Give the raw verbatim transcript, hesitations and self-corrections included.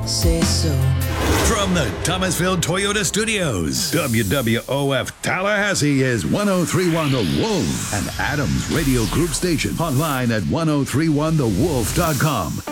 Say so. From the Thomasville Toyota Studios, W W O F Tallahassee is ten thirty-one The Wolf, an Adams Radio Group station. Online at ten thirty-one the wolf dot com.